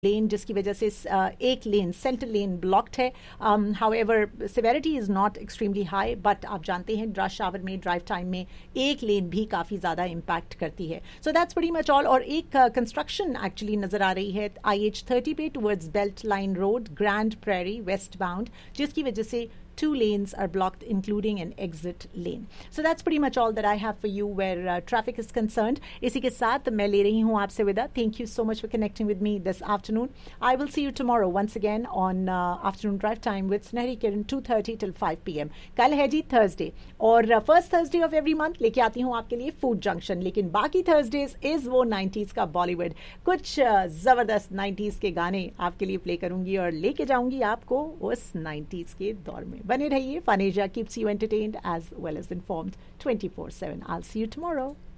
लेन, जिसकी वजह से एक लेन सेंटर लेन ब्लॉक्ड है. However severity is not extremely high, but आप जानते हैं रश आवर में, ड्राइव टाइम में एक लेन भी काफ़ी ज़्यादा इम्पैक्ट करती है. So that's pretty much all. और एक कंस्ट्रक्शन एक्चुअली नज़र आ रही है IH30 पे towards belt line road, grand prairie waste bound, जिसकी वजह से 2 lanes are blocked, including an exit lane. So that's pretty much all that I have for you where traffic is concerned. इसी के साथ मैं ले रही हूँ आपसे विदा. Thank you so much for connecting with me this afternoon. I will see you tomorrow once again on afternoon drive time with Snehri Kiran 2:30 till 5 p.m. कल है जी Thursday, और first Thursday of every month लेके आती हूँ आपके लिए Food Junction. लेकिन बाकी Thursdays is वो 90s का Bollywood. कुछ ज़बरदस्त 90s के गाने आपके लिए प्ले करूँगी और लेके जाऊँगी आपको उस 90s के दौर में. बने रहिए. Faneja keeps you entertained as well as informed 24/7. I'll see you tomorrow.